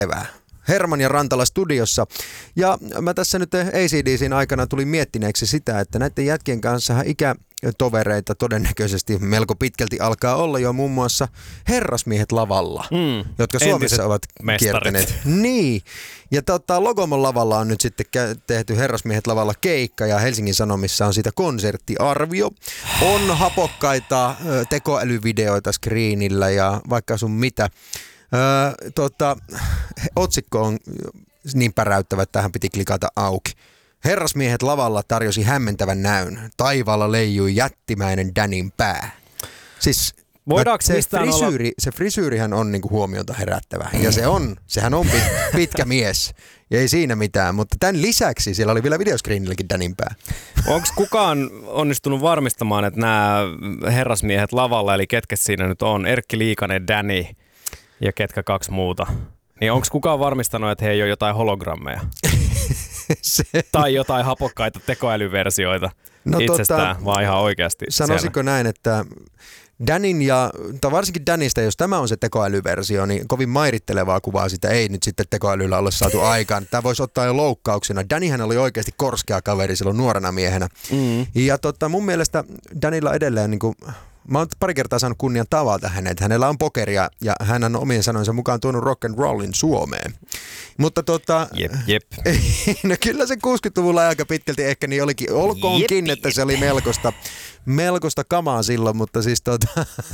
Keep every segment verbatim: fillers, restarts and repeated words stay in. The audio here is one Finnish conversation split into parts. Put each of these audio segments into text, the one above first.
päivää. Herman ja Rantala studiossa. Ja mä tässä nyt A C D C:n aikana tulin miettineeksi sitä, että näiden jätkien kanssa ikätovereita todennäköisesti melko pitkälti alkaa olla jo muun muassa herrasmiehet lavalla, mm, jotka Suomessa ovat mestarit. Kiertäneet. Niin. Ja tota, Logomon lavalla on nyt sitten tehty herrasmiehet lavalla keikka ja Helsingin Sanomissa on siitä konserttiarvio. On hapokkaita tekoälyvideoita screenillä ja vaikka sun mitä. Öö, tota, otsikko on niin päräyttävä, että tähän piti klikata auki. Herrasmiehet lavalla tarjosi hämmentävän näyn. Taivaalla leijui jättimäinen Danin pää. Siis se, frisyyri, olla... se frisyyrihän on niinku huomiota herättävä. Ja se on, sehän on pit, pitkä mies. Ja ei siinä mitään, mutta tämän lisäksi siellä oli vielä videoscreenilläkin Danin pää. Onko kukaan onnistunut varmistamaan, että nämä herrasmiehet lavalla, eli ketkä siinä nyt on, Erkki Liikanen, Danny ja ketkä kaksi muuta, niin onko kukaan varmistanut, että he ei ole jotain hologrammeja? Se... Tai jotain hapokkaita tekoälyversioita no itsestään, tota, vaan ihan oikeasti. Sanoisiko siellä näin, että Danin ja, tai varsinkin Danista, jos tämä on se tekoälyversio, niin kovin mairittelevaa kuvaa sitä ei nyt sitten tekoälyllä ole saatu aikaan. Tämä voisi ottaa jo loukkauksena. Danihän oli oikeasti korskea kaveri silloin nuorena miehenä. Mm. Ja tota, mun mielestä Danilla edelleen, niin kuin, mä oon pari kertaa saanut kunnian tavata hänet. Hänellä on pokeria ja hän on omien sanoinsa mukaan tuonut rock and rollin Suomeen. Mutta tota, jep, jep. No kyllä se kuusikymmentäluvulla aika pitkälti ehkä niin olikin, olkoonkin, jep, että se oli melkoista, melkoista kamaa silloin, mutta siis tota,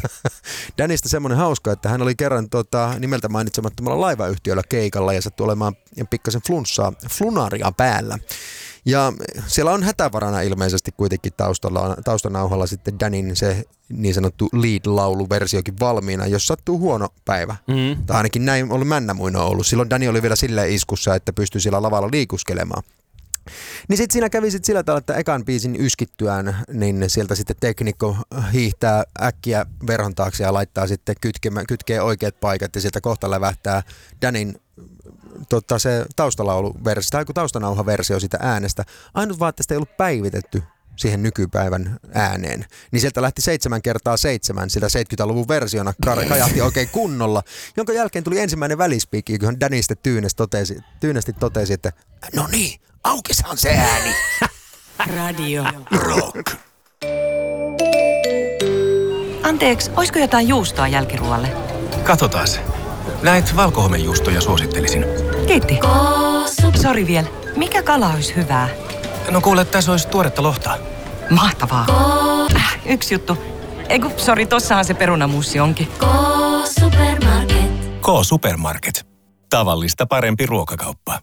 Danista semmoinen hauska, että hän oli kerran tota, nimeltä mainitsemattomalla laivayhtiöllä keikalla ja sattui olemaan pikkasen flunssaa, flunaria päällä. Ja siellä on hätävarana ilmeisesti kuitenkin taustalla, taustanauhalla sitten Danin se niin sanottu lead-lauluversiokin valmiina, jos sattuu huono päivä. Mm. Tai ainakin näin oli männämuino ollut. Silloin Dani oli vielä silleen iskussa, että pystyi siellä lavalla liikuskelemaan. Niin sitten siinä kävi sit sillä tavalla, että ekan biisin yskittyään, niin sieltä sitten teknikko hiihtää äkkiä verhon taakse ja laittaa sitten kytkemä, kytkee oikeat paikat ja sieltä kohta lävähtää Danin Tota, se taustalauluversio, tai taustanauhaversio sitä äänestä. Ainut vaan, että sitä ei ollut päivitetty siihen nykypäivän ääneen. Niin sieltä lähti seitsemän kertaa seitsemän, sitä seitsemänkymmentäluvun versiona kajahti oikein kunnolla, jonka jälkeen tuli ensimmäinen välispiikki, kun Danny sitten tyynesti totesi, tyynesti totesi, että no niin, aukishan se ääni. Radio Rock. Anteeksi, olisiko jotain juustoa jälkiruolle? Katsotaan se. Näitä valkohomejuustoja suosittelisin. Kiitti. Sori vielä. Mikä kala olisi hyvää? No kuule, tässä olisi tuoretta lohtaa. Mahtavaa. Äh, yksi juttu. Eiku, sori, tossahan se perunamuussi onkin. K-Supermarket. K-Supermarket. Tavallista parempi ruokakauppa.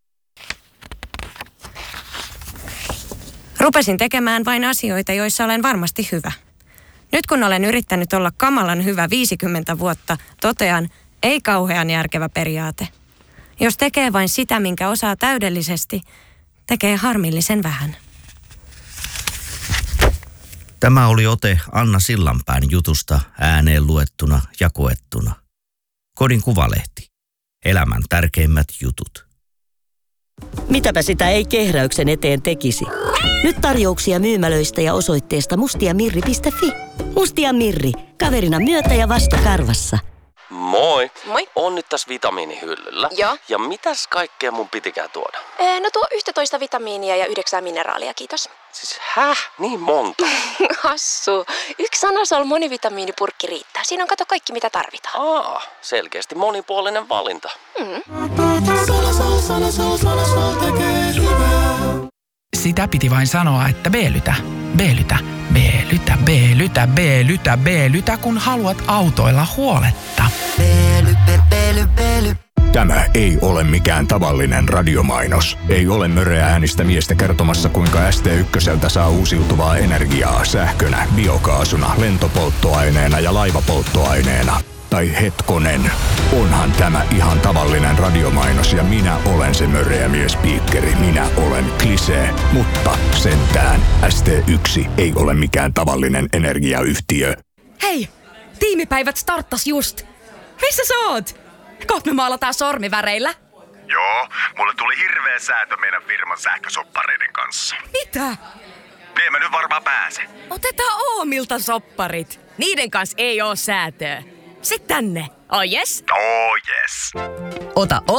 Rupesin tekemään vain asioita, joissa olen varmasti hyvä. Nyt kun olen yrittänyt olla kamalan hyvä viisikymmentä vuotta, totean, ei kauhean järkevä periaate. Jos tekee vain sitä, minkä osaa täydellisesti, tekee harmillisen vähän. Tämä oli ote Anna Sillanpään jutusta ääneen luettuna ja koettuna. Kodin Kuvalehti. Elämän tärkeimmät jutut. Mitäpä sitä ei kehräyksen eteen tekisi. Nyt tarjouksia myymälöistä ja osoitteesta mustiamirri piste fi. Mustia Mirri. Kaverina myötä ja vasta karvassa. Moi. Moi. On nyt tässä vitamiinihyllyllä. Joo. Ja mitäs kaikkea mun pitikään tuoda? Ee, no tuo yksitoista vitamiinia ja yhdeksän mineraalia, kiitos. Siis häh? Niin monta? Hassu. Yksi Anasol monivitamiinipurkki riittää. Siinä on kato kaikki mitä tarvitaan. Aa, selkeästi monipuolinen valinta. Mm. Sitä piti vain sanoa, että B-lytä, B-lytä, B-lytä, B-lytä, B-lytä, B-lytä, kun haluat autoilla huoletta. Tämä ei ole mikään tavallinen radiomainos. Ei ole möreä äänistä miestä kertomassa, kuinka S T yksi saa uusiutuvaa energiaa sähkönä, biokaasuna, lentopolttoaineena ja laivapolttoaineena. Tai hetkonen, onhan tämä ihan tavallinen radiomainos ja minä olen se möreä miespiikkeri. Minä olen Klisee, mutta sentään S T yksi ei ole mikään tavallinen energiayhtiö. Hei, tiimipäivät starttas just. Missä sä oot? Kohta me maalataan sormiväreillä. Joo, mulle tuli hirveä säätö meidän firman sähkösoppareiden kanssa. Mitä? Ei mä nyt varmaan pääse. Otetaan Oomilta sopparit. Niiden kanssa ei oo säätöä. Sit tänne. Oh yes. Oh yes. Ota